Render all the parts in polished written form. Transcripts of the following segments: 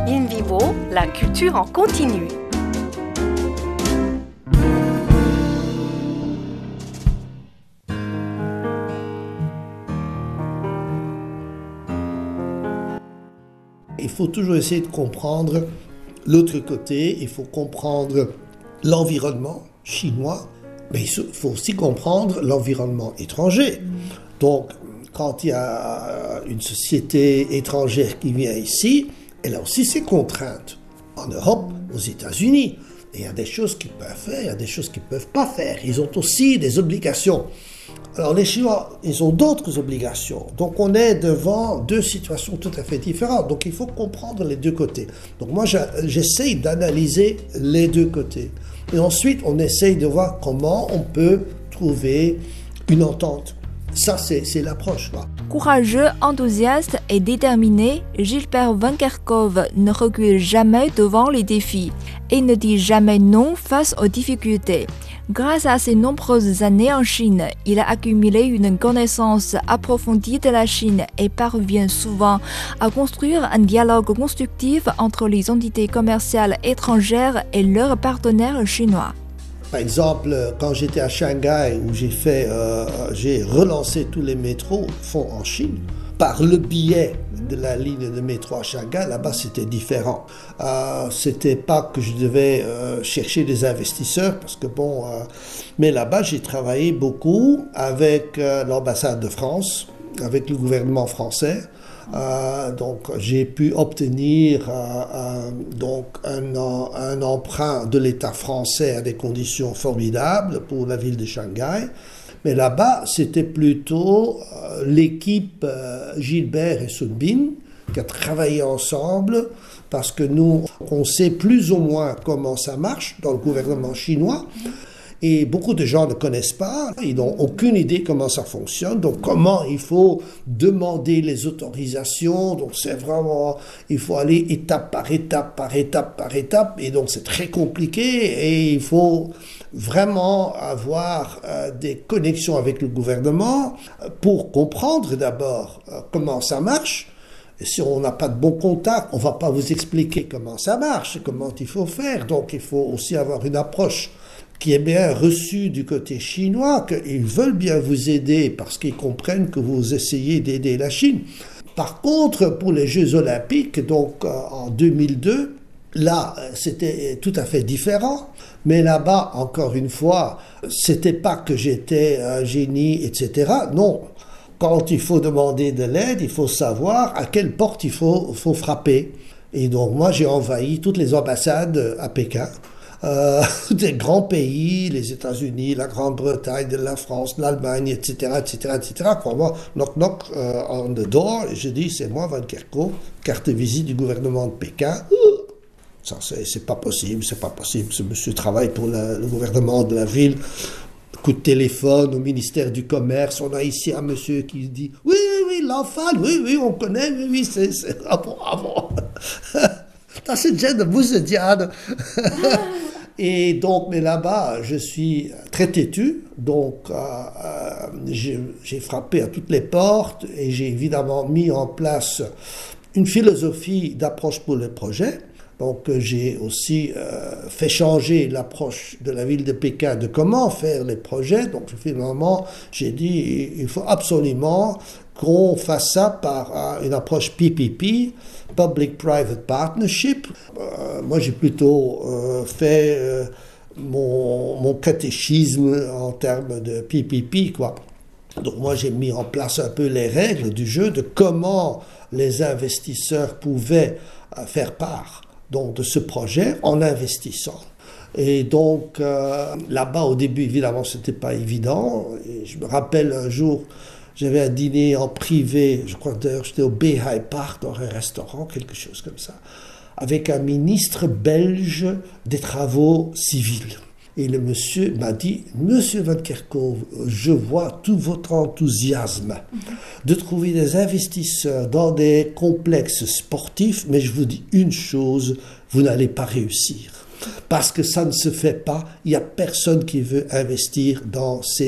In Vivo, la culture en continu. Il faut toujours essayer de comprendre l'autre côté, il faut comprendre l'environnement chinois, mais il faut aussi comprendre l'environnement étranger. Donc, quand il y a une société étrangère qui vient ici, elle a aussi ses contraintes. En Europe, aux États-Unis, il y a des choses qu'ils peuvent faire, il y a des choses qu'ils ne peuvent pas faire. Ils ont aussi des obligations. Alors les Chinois, ils ont d'autres obligations. Donc on est devant deux situations tout à fait différentes. Donc il faut comprendre les deux côtés. Donc moi, j'essaye d'analyser les deux côtés. Et ensuite, on essaye de voir comment on peut trouver une entente. Ça, c'est l'approche, là. Courageux, enthousiaste et déterminé, Gilbert Van Kerkhove ne recule jamais devant les défis et ne dit jamais non face aux difficultés. Grâce à ses nombreuses années en Chine, il a accumulé une connaissance approfondie de la Chine et parvient souvent à construire un dialogue constructif entre les entités commerciales étrangères et leurs partenaires chinois. Par exemple, quand j'étais à Shanghai, où j'ai relancé tous les métros font en Chine, par le biais de la ligne de métro à Shanghai, là-bas c'était différent. C'était pas que je devais chercher des investisseurs, parce que mais là-bas j'ai travaillé beaucoup avec l'ambassade de France, avec le gouvernement français. Donc j'ai pu obtenir un emprunt de l'État français à des conditions formidables pour la ville de Shanghai. Mais là-bas, c'était plutôt l'équipe Gilbert et Sun Bin qui a travaillé ensemble parce que nous, on sait plus ou moins comment ça marche dans le gouvernement chinois. Et beaucoup de gens ne connaissent pas, ils n'ont aucune idée comment ça fonctionne, donc comment il faut demander les autorisations, donc c'est vraiment, il faut aller étape par étape, et donc c'est très compliqué, et il faut vraiment avoir des connexions avec le gouvernement pour comprendre d'abord comment ça marche. Et si on n'a pas de bon contact, on ne va pas vous expliquer comment ça marche, comment il faut faire, donc il faut aussi avoir une approche qui est bien reçu du côté chinois, qu'ils veulent bien vous aider parce qu'ils comprennent que vous essayez d'aider la Chine. Par contre, pour les Jeux Olympiques, donc en 2002, là, c'était tout à fait différent. Mais là-bas, encore une fois, c'était pas que j'étais un génie, etc. Non. Quand il faut demander de l'aide, il faut savoir à quelle porte il faut frapper. Et donc, moi, j'ai envahi toutes les ambassades à Pékin. Des grands pays, les États-Unis, la Grande-Bretagne, la France, l'Allemagne, etc., etc., etc. Quand moi, knock knock on the door, et je dis c'est moi, Van Kerkhove, carte de visite du gouvernement de Pékin. Ça, c'est pas possible, c'est pas possible. Ce monsieur travaille pour le gouvernement de la ville. Coup de téléphone au ministère du Commerce, on a ici un monsieur qui dit oui, l'enfant, oui, on connaît, oui, c'est ah bon. Das ist Jen de Bouzediane. Et donc, mais là-bas, je suis très têtu, donc j'ai frappé à toutes les portes et j'ai évidemment mis en place une philosophie d'approche pour le projet. Donc j'ai aussi fait changer l'approche de la ville de Pékin de comment faire les projets. Donc finalement, j'ai dit il faut absolument qu'on fasse ça par une approche PPP, Public-Private Partnership. Moi, j'ai plutôt fait mon catéchisme en termes de PPP, quoi. Donc moi, j'ai mis en place un peu les règles du jeu de comment les investisseurs pouvaient faire part donc, de ce projet en investissant. Et donc, là-bas, au début, évidemment, c'était pas évident. Et je me rappelle un jour, j'avais un dîner en privé, je crois d'ailleurs j'étais au Beihai Park, dans un restaurant, quelque chose comme ça, avec un ministre belge des travaux civils. Et le monsieur m'a dit, Monsieur Van Kerkhove, je vois tout votre enthousiasme de trouver des investisseurs dans des complexes sportifs, mais je vous dis une chose, vous n'allez pas réussir. Parce que ça ne se fait pas, il n'y a personne qui veut investir dans ces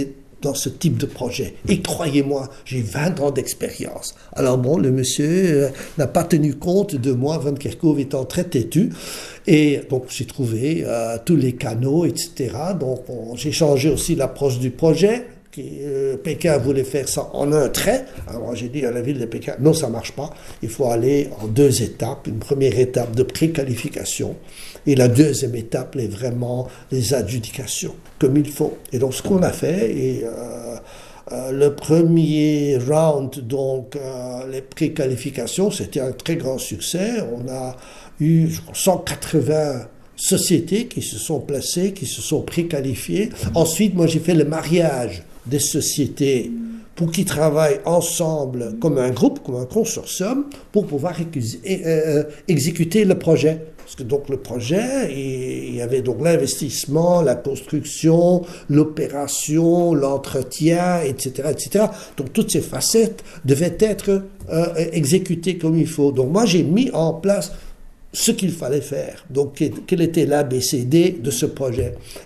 dans ce type de projet. Et croyez-moi, j'ai 20 ans d'expérience. Alors bon, le monsieur n'a pas tenu compte de moi, Van Kerkhove étant très têtu. Et donc j'ai trouvé tous les canaux, etc. Donc j'ai changé aussi l'approche du projet. Pékin voulait faire ça en un trait. Alors j'ai dit à la ville de Pékin, non, ça ne marche pas. Il faut aller en 2 étapes. Une première étape de préqualification et la deuxième étape est vraiment les adjudications, comme il faut. Et donc ce qu'on a fait, et le premier round, donc les préqualifications, c'était un très grand succès. On a eu 180 sociétés qui se sont placées, qui se sont préqualifiées. Ensuite, moi j'ai fait le mariage des sociétés pour qu'ils travaillent ensemble comme un groupe, comme un consortium, pour pouvoir exécuter le projet. Parce que donc le projet, il y avait donc l'investissement, la construction, l'opération, l'entretien, etc., etc. Donc toutes ces facettes devaient être exécutées comme il faut. Donc moi j'ai mis en place ce qu'il fallait faire. Donc, quel était l'ABCD de ce projet?